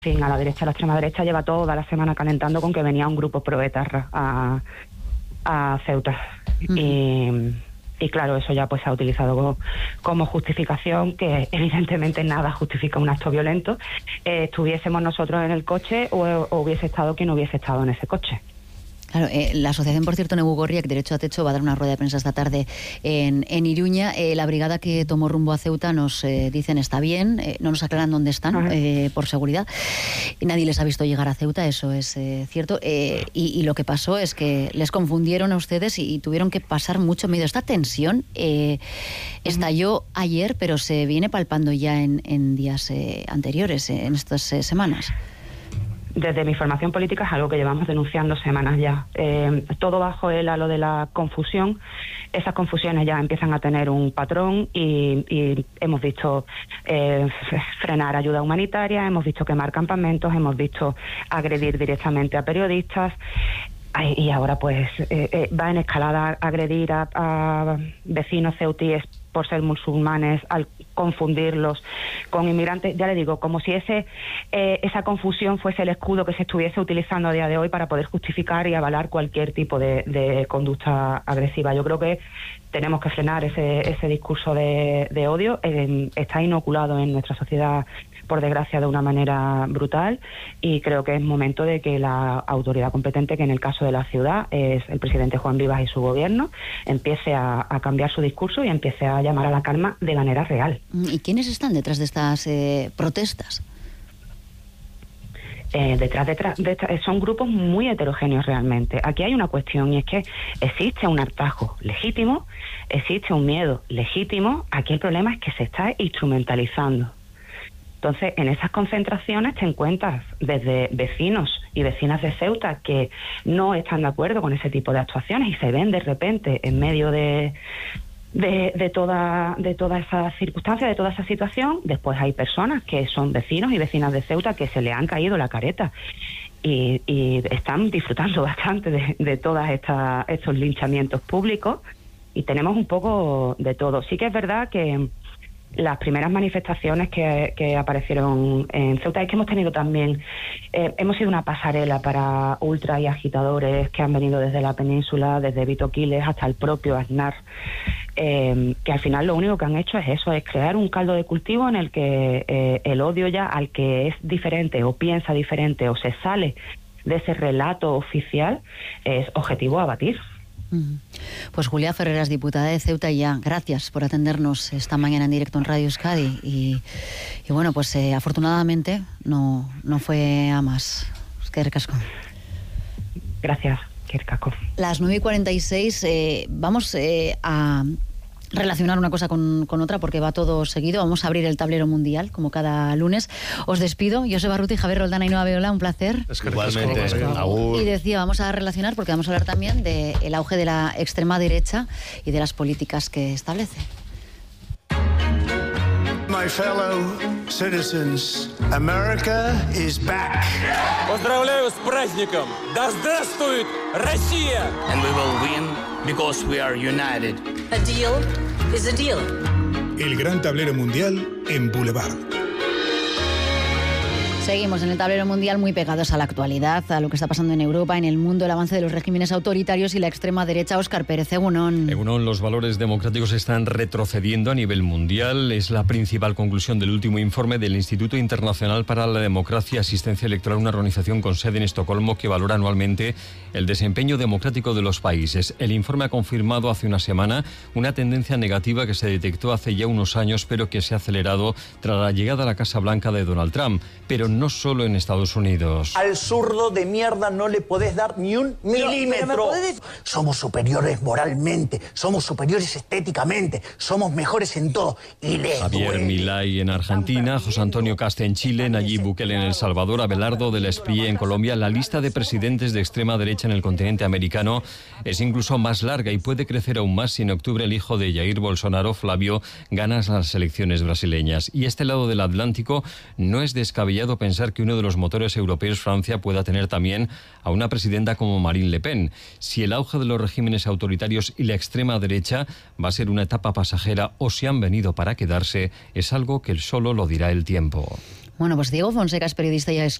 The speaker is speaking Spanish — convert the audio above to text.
fin, a la derecha, la extrema derecha lleva toda la semana calentando con que venía un grupo proetarra a Ceuta. Y claro, eso ya pues se ha utilizado como justificación, que evidentemente nada justifica un acto violento. Estuviésemos nosotros en el coche o hubiese estado quien hubiese estado en ese coche. Claro, la asociación, por cierto, Nebu Gorriak, Derecho a Techo, va a dar una rueda de prensa esta tarde en Iruña. La brigada que tomó rumbo a Ceuta nos dicen está bien, no nos aclaran dónde están, por seguridad. Nadie les ha visto llegar a Ceuta, eso es cierto. Y lo que pasó es que les confundieron a ustedes y tuvieron que pasar mucho miedo. Esta tensión estalló ayer, pero se viene palpando ya en días anteriores, en estas semanas. Desde mi formación política es algo que llevamos denunciando semanas ya. Todo bajo el halo de la confusión. Esas confusiones ya empiezan a tener un patrón y hemos visto frenar ayuda humanitaria, hemos visto quemar campamentos, hemos visto agredir directamente a periodistas. Y ahora pues va en escalada agredir a vecinos ceutíes por ser musulmanes, al confundirlos con inmigrantes. Ya le digo, como si esa confusión fuese el escudo que se estuviese utilizando a día de hoy para poder justificar y avalar cualquier tipo de conducta agresiva. Yo creo que tenemos que frenar ese discurso de odio. Está inoculado en nuestra sociedad, por desgracia, de una manera brutal, y creo que es momento de que la autoridad competente, que en el caso de la ciudad es el presidente Juan Vivas y su gobierno, empiece a cambiar su discurso y empiece a llamar a la calma de manera real. ¿Y quiénes están detrás de estas protestas? Son grupos muy heterogéneos realmente. Aquí hay una cuestión, y es que existe un hartazgo legítimo, existe un miedo legítimo. Aquí el problema es que se está instrumentalizando. Entonces, en esas concentraciones te encuentras desde vecinos y vecinas de Ceuta que no están de acuerdo con ese tipo de actuaciones y se ven de repente en medio de toda esa circunstancia, de toda esa situación. Después hay personas que son vecinos y vecinas de Ceuta que se le han caído la careta y están disfrutando bastante de todos estos linchamientos públicos, y tenemos un poco de todo. Sí que es verdad que las primeras manifestaciones que aparecieron en Ceuta, es que hemos tenido también, hemos sido una pasarela para ultras y agitadores que han venido desde la península, desde Vito Quiles hasta el propio Aznar, que al final lo único que han hecho es eso, es crear un caldo de cultivo en el que el odio ya al que es diferente o piensa diferente o se sale de ese relato oficial es objetivo a abatir. Pues Julia Ferreras, diputada de Ceuta, ya gracias por atendernos esta mañana en directo en Radio Euskadi y bueno, pues afortunadamente no fue a más. Que recasco. Gracias, que recasco. Las 9:46, vamos a relacionar una cosa con otra porque va todo seguido. Vamos a abrir el tablero mundial como cada lunes. Os despido. Joseba Barruti, Javier Roldán y Ainhoa Beola, un placer. Igualmente. Y decía, vamos a relacionar porque vamos a hablar también del auge de la extrema derecha y de las políticas que establece. My fellow citizens, America is back. Поздравляю с праздником! Да здравствует Россия! And we will win because we are united. A deal is a deal. El gran tablero mundial en Boulevard. Seguimos en el tablero mundial muy pegados a la actualidad, a lo que está pasando en Europa, en el mundo, el avance de los regímenes autoritarios y la extrema derecha. Óscar Pérez, Egunon. Egunon, los valores democráticos están retrocediendo a nivel mundial. Es la principal conclusión del último informe del Instituto Internacional para la Democracia y Asistencia Electoral, una organización con sede en Estocolmo que valora anualmente el desempeño democrático de los países. El informe ha confirmado hace una semana una tendencia negativa que se detectó hace ya unos años, pero que se ha acelerado tras la llegada a la Casa Blanca de Donald Trump. Pero no solo en Estados Unidos. Al zurdo de mierda no le podés dar ni un milímetro. Somos superiores moralmente, somos superiores estéticamente, somos mejores en todo. Y Javier Milei en Argentina, José Antonio Casta en Chile, Nayib Bukele en El Salvador, Abelardo de la Espriella en Colombia. La lista de presidentes de extrema derecha en el continente americano es incluso más larga y puede crecer aún más si en octubre el hijo de Jair Bolsonaro, Flavio, gana las elecciones brasileñas. Y este lado del Atlántico no es descabellado pensar que uno de los motores europeos, Francia, pueda tener también a una presidenta como Marine Le Pen. Si el auge de los regímenes autoritarios y la extrema derecha va a ser una etapa pasajera o si han venido para quedarse, es algo que solo lo dirá el tiempo. Bueno, pues Diego Fonseca es periodista y es